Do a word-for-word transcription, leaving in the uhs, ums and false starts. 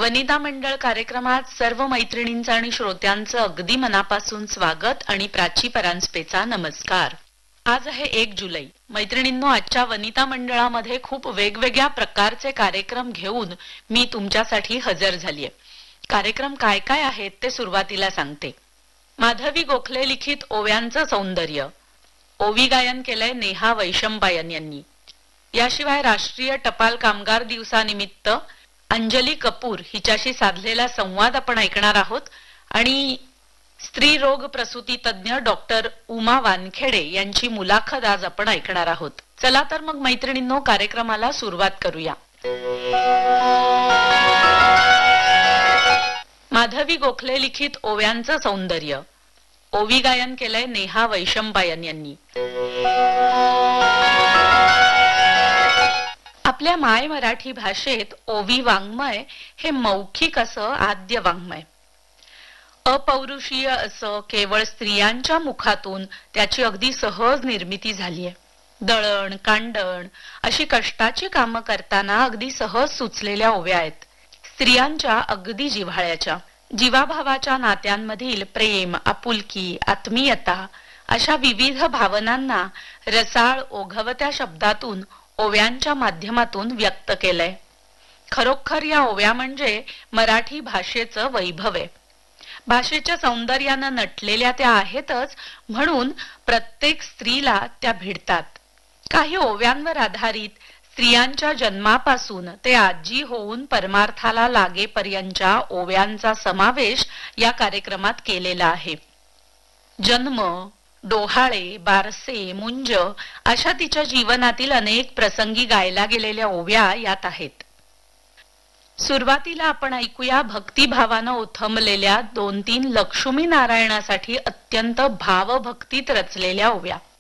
वनिता मंडळ कार्यक्रमात सर्व मैत्रिणींचं आणि श्रोत्यांचं अगदी मनापासून स्वागत आणि प्राची परांजपेचा नमस्कार। आज आहे एक जुलै। मैत्रिणींनो, आजच्या वनिता मंडळामध्ये खूप वेगवेगळ्या प्रकारचे कार्यक्रम घेऊन मी तुमच्यासाठी हजर झालीये। कार्यक्रम काय काय आहेत ते सुरुवातीला सांगते। माधवी गोखले लिखित ओव्यांचं सौंदर्य, ओवी गायन केलंय नेहा वैशंपायन यांनी। याशिवाय राष्ट्रीय टपाल कामगार दिवसानिमित्त अंजली कपूर हिच्याशी साधलेला संवाद आपण ऐकणार आहोत आणि स्त्री रोग प्रसूती तज्ञ डॉक्टर उमा वानखेडे यांची मुलाखत आज आपण ऐकणार आहोत। चला तर मग मैत्रिणींनो, कार्यक्रमाला सुरुवात करूया। माधवी गोखले लिखित ओव्यांचं सौंदर्य, ओवी गायन केलंय नेहा वैशंपायन यांनी। आपल्या माय मराठी भाषेत ओवी वाङ्मय हे मौखिक असं आद्य वाङ्मय। अपौरुषीय असं केवळ स्त्रियांच्या मुखातून त्याची अगदी सहज निर्मिती झालीये। दळण कांडण अशी कष्टाची कामं करताना अगदी सहज सुचलेल्या ओव्या आहेत। स्त्रियांच्या अगदी जिव्हाळ्याच्या, जीवाभावाच्या नात्यांमधील प्रेम, आपुलकी, आत्मीयता अशा विविध भावनांना रसाळ ओघवत्या शब्दातून ओव्यांच्या माध्यमातून व्यक्त केलंय। खरोखर या ओव्या म्हणजे मराठी भाषेचं वैभव आहे। भाषेच्या सौंदर्यानं नटलेल्या त्या आहेतच, म्हणून प्रत्येक स्त्रीला त्या भिडतात। काही ओव्यांवर आधारित स्त्रियांच्या जन्मापासून ते आजी होऊन परमार्थाला लागेपर्यंतच्या ओव्यांचा समावेश या कार्यक्रमात केलेला आहे। जन्म, डोहाळे, बारसे, मुंज अशा तिच्या जीवनातील अनेक प्रसंगी गायला गेलेल्या ओव्या यात आहेत। सुरुवातीला आपण ऐकूया भक्तिभावानं ओथंबलेल्या दोन तीन लक्ष्मी नारायणासाठी अत्यंत भावभक्तीत रचलेल्या ओव्या।